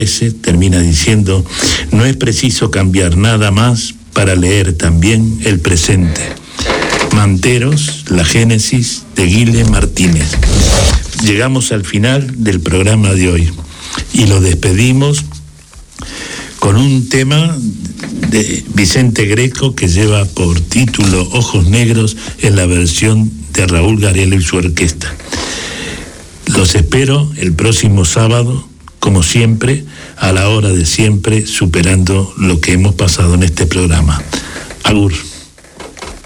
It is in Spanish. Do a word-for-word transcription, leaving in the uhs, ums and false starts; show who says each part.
Speaker 1: Ese termina diciendo: no es preciso cambiar nada más para leer también el presente. Manteros, la Génesis de Guille Martínez. Llegamos al final del programa de hoy y lo despedimos con un tema de Vicente Greco que lleva por título Ojos Negros en la versión de Raúl Garelo y su orquesta. Los espero el próximo sábado, como siempre, a la hora de siempre, superando lo que hemos pasado en este programa. Agur.